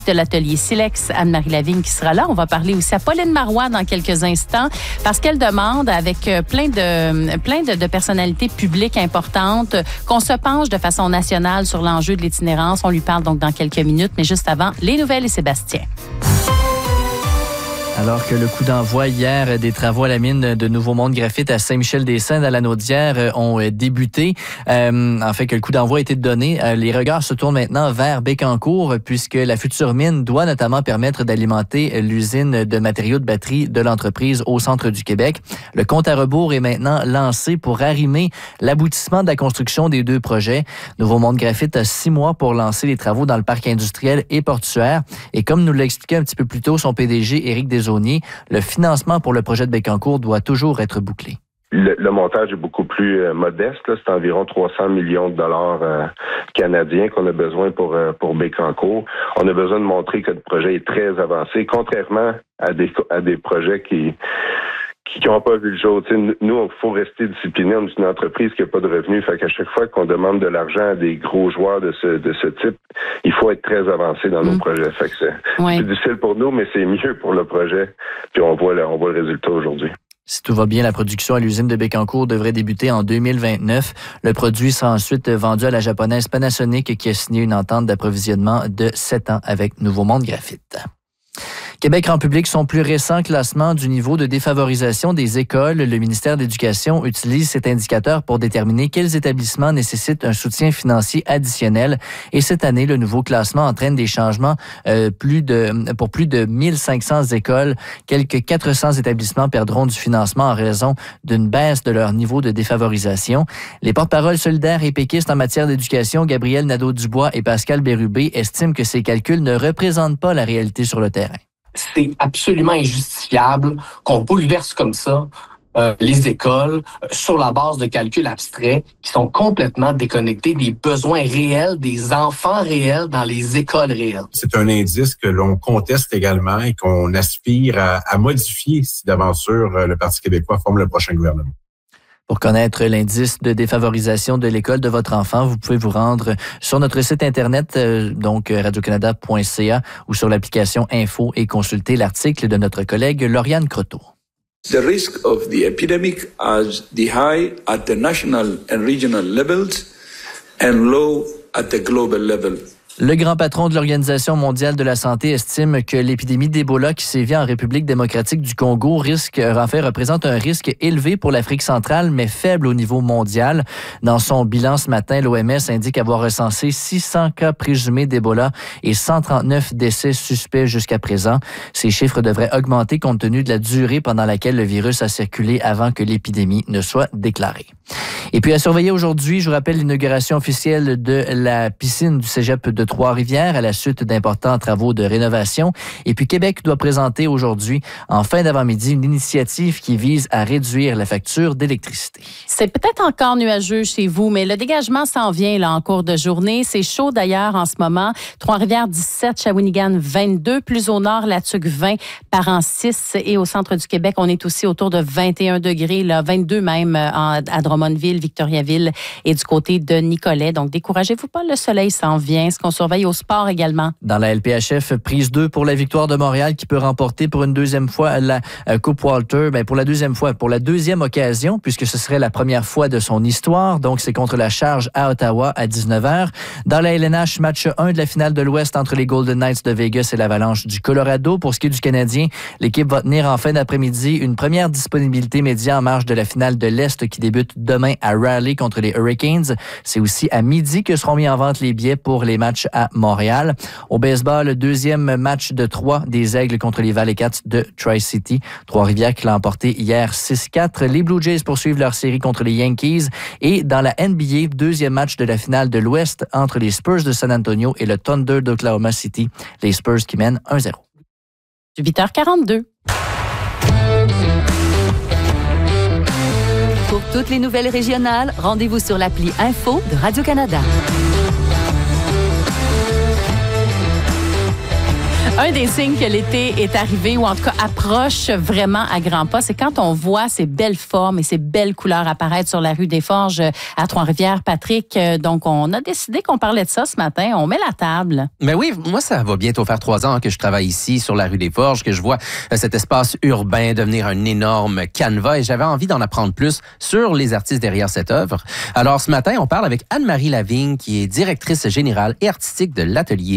de l'atelier Silex, Anne-Marie Lavigne, qui sera là. On va parler aussi à Pauline Marois dans quelques instants parce qu'elle demande, avec plein de personnalités publiques importantes, qu'on se penche de façon nationale sur l'enjeu de l'itinérance. On lui parle donc dans quelques minutes, mais juste avant, les nouvelles et Sébastien. Alors que le coup d'envoi hier des travaux à la mine de Nouveau Monde Graphite à Saint-Michel-des-Saints dans la Naudière ont débuté. En fait, que le coup d'envoi a été donné. Les regards se tournent maintenant vers Bécancour puisque la future mine doit notamment permettre d'alimenter l'usine de matériaux de batterie de l'entreprise au centre du Québec. Le compte à rebours est maintenant lancé pour arrimer l'aboutissement de la construction des deux projets. Nouveau Monde Graphite a 6 mois pour lancer les travaux dans le parc industriel et portuaire. Et comme nous l'a expliqué un petit peu plus tôt son PDG, Éric Desaulniers, le financement pour le projet de Bécancour doit toujours être bouclé. Le montage est beaucoup plus modeste. Là. C'est environ 300 millions de dollars canadiens qu'on a besoin pour Bécancour. On a besoin de montrer que le projet est très avancé, contrairement à des projets qui n'ont pas vu le jour. T'sais, nous, il faut rester discipliné. On est une entreprise qui n'a pas de revenus. Fait qu'à chaque fois qu'on demande de l'argent à des gros joueurs de ce type, il faut être très avancé dans nos projets. Fait que c'est difficile pour nous, mais c'est mieux pour le projet. Puis on voit le résultat aujourd'hui. Si tout va bien, la production à l'usine de Bécancour devrait débuter en 2029. Le produit sera ensuite vendu à la japonaise Panasonic qui a signé une entente d'approvisionnement de 7 ans avec Nouveau Monde Graphite. Québec rend public son plus récent classement du niveau de défavorisation des écoles. Le ministère de l'Éducation utilise cet indicateur pour déterminer quels établissements nécessitent un soutien financier additionnel. Et cette année, le nouveau classement entraîne des changements pour plus de 1500 écoles. Quelques 400 établissements perdront du financement en raison d'une baisse de leur niveau de défavorisation. Les porte-paroles solidaires et péquistes en matière d'éducation, Gabriel Nadeau-Dubois et Pascal Bérubé, estiment que ces calculs ne représentent pas la réalité sur le terrain. C'est absolument injustifiable qu'on bouleverse comme ça les écoles sur la base de calculs abstraits qui sont complètement déconnectés des besoins réels, des enfants réels dans les écoles réelles. C'est un indice que l'on conteste également et qu'on aspire à modifier si d'aventure le Parti québécois forme le prochain gouvernement. Pour connaître l'indice de défavorisation de l'école de votre enfant, vous pouvez vous rendre sur notre site Internet, donc radiocanada.ca ou sur l'application Info et consulter l'article de notre collègue Lauriane Croteau. The risk of the epidemic is the high at the national and regional levels and low at the global level. Le grand patron de l'Organisation mondiale de la santé estime que l'épidémie d'Ebola qui sévit en République démocratique du Congo représente un risque élevé pour l'Afrique centrale, mais faible au niveau mondial. Dans son bilan ce matin, l'OMS indique avoir recensé 600 cas présumés d'Ebola et 139 décès suspects jusqu'à présent. Ces chiffres devraient augmenter compte tenu de la durée pendant laquelle le virus a circulé avant que l'épidémie ne soit déclarée. Et puis à surveiller aujourd'hui, je vous rappelle l'inauguration officielle de la piscine du Cégep de Trois-Rivières à la suite d'importants travaux de rénovation. Et puis Québec doit présenter aujourd'hui, en fin d'avant-midi, une initiative qui vise à réduire la facture d'électricité. C'est peut-être encore nuageux chez vous, mais le dégagement s'en vient là en cours de journée. C'est chaud d'ailleurs en ce moment. Trois-Rivières 17, Shawinigan 22, plus au nord, La Tuque 20, Parent 6 et au centre du Québec, on est aussi autour de 21 degrés, là, 22 même à Drummondville, Victoriaville et du côté de Nicolet. Donc, découragez-vous pas, le soleil s'en vient. Ce qu'on surveille au sport également. Dans la LPHF, prise 2 pour la victoire de Montréal qui peut remporter pour une deuxième fois la Coupe Walter. Pour la deuxième occasion, puisque ce serait la première fois de son histoire. Donc, c'est contre la Charge à Ottawa à 19h. Dans la LNH, match 1 de la finale de l'Ouest entre les Golden Knights de Vegas et l'Avalanche du Colorado. Pour ce qui est du Canadien, l'équipe va tenir en fin d'après-midi une première disponibilité média en marge de la finale de l'Est qui débute demain à Raleigh contre les Hurricanes. C'est aussi à midi que seront mis en vente les billets pour les matchs à Montréal. Au baseball, le deuxième match de 3 des Aigles contre les Valley Cats de Tri-City. Trois-Rivières qui l'a emporté hier 6-4. Les Blue Jays poursuivent leur série contre les Yankees. Et dans la NBA, deuxième match de la finale de l'Ouest entre les Spurs de San Antonio et le Thunder d'Oklahoma City. Les Spurs qui mènent 1-0. 8h42. Pour toutes les nouvelles régionales, rendez-vous sur l'appli Info de Radio-Canada. Un des signes que l'été est arrivé, ou en tout cas approche vraiment à grands pas, c'est quand on voit ces belles formes et ces belles couleurs apparaître sur la rue des Forges à Trois-Rivières. Patrick, donc on a décidé qu'on parlait de ça ce matin. On met la table. Mais oui, moi, ça va bientôt faire 3 ans que je travaille ici sur la rue des Forges, que je vois cet espace urbain devenir un énorme canevas et j'avais envie d'en apprendre plus sur les artistes derrière cette œuvre. Alors ce matin, on parle avec Anne-Marie Lavigne, qui est directrice générale et artistique de l'atelier